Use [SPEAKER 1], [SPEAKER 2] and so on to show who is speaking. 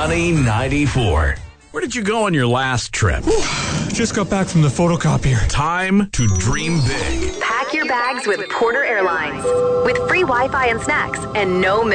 [SPEAKER 1] Sunny 94. Where did you go on your last trip?
[SPEAKER 2] Just got back from the photocopier.
[SPEAKER 1] Time to dream big.
[SPEAKER 3] Pack your bags with Porter Airlines. With free Wi-Fi and snacks and no